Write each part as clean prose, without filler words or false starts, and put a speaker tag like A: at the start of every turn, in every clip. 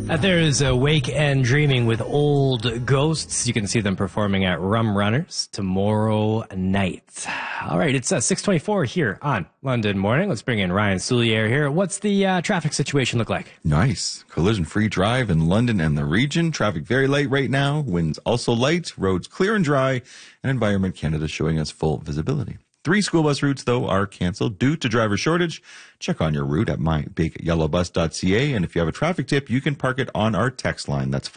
A: There is Wake and Dreaming with Old Ghosts. You can see them performing at Rum Runners tomorrow night. All right, it's 6:24 here on London Morning. Let's bring in Ryan Soulier here. What's the traffic situation look like?
B: Nice. Collision-free drive in London and the region. Traffic very light right now. Winds also light. Roads clear and dry. And Environment Canada showing us full visibility. 3 school bus routes, though, are canceled due to driver shortage. Check on your route at mybigyellowbus.ca. And if you have a traffic tip, you can park it on our text line. That's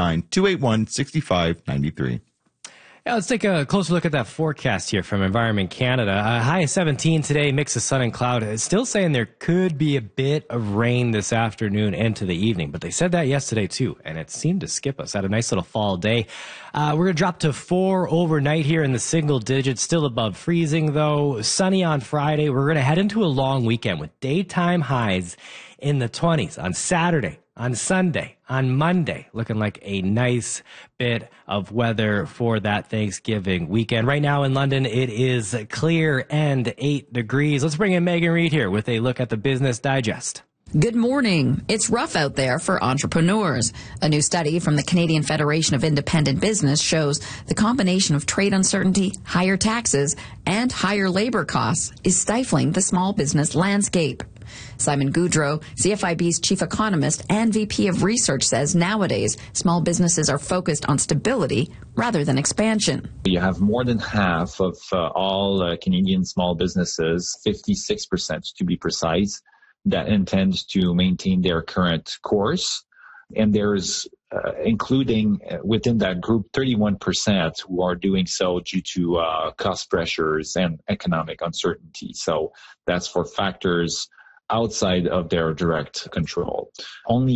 B: 519-281-6593.
A: Yeah, let's take a closer look at that forecast here from Environment Canada. High of 17 today, mix of sun and cloud. It's still saying there could be a bit of rain this afternoon into the evening, but they said that yesterday too, and it seemed to skip us. Had a nice little fall day. We're going to drop to 4 overnight here in the single digits, still above freezing though. Sunny on Friday. We're going to head into a long weekend with daytime highs in the 20s on Saturday, on Sunday, on Monday, looking like a nice bit of weather for that Thanksgiving weekend. Right now in London, it is clear and 8 degrees. Let's bring in Megan Reid here with a look at the Business Digest.
C: Good morning. It's rough out there for entrepreneurs. A new study from the Canadian Federation of Independent Business shows the combination of trade uncertainty, higher taxes, and higher labor costs is stifling the small business landscape. Simon Goudreau, CFIB's chief economist and VP of research, says nowadays small businesses are focused on stability rather than expansion.
D: You have more than half of all Canadian small businesses, 56% to be precise, that intend to maintain their current course. And there's including within that group 31% who are doing so due to cost pressures and economic uncertainty. So that's for factors outside of their direct control. Only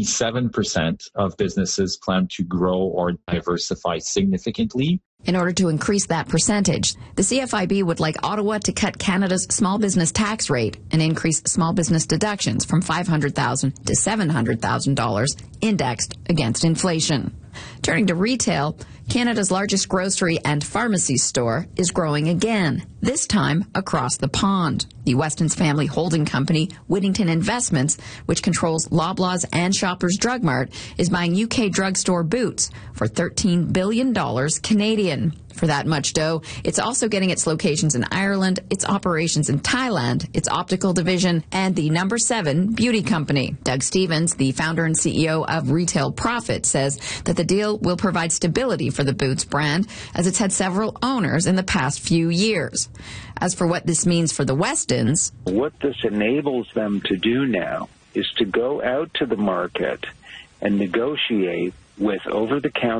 D: 7% of businesses plan to grow or diversify significantly.
C: In order to increase that percentage, the CFIB would like Ottawa to cut Canada's small business tax rate and increase small business deductions from $500,000 to $700,000 indexed against inflation. Turning to retail, Canada's largest grocery and pharmacy store is growing again, this time across the pond. The Weston's family holding company, Whittington Investments, which controls Loblaws and Shoppers Drug Mart, is buying UK drugstore Boots for $13 billion Canadian. For that much dough, it's also getting its locations in Ireland, its operations in Thailand, its optical division, and the No. 7 beauty company. Doug Stevens, the founder and CEO of Retail Profit, says that the deal will provide stability for the Boots brand, as it's had several owners in the past few years. As for what this means for the Westons,
E: what this enables them to do now is to go out to the market and negotiate with over-the-counter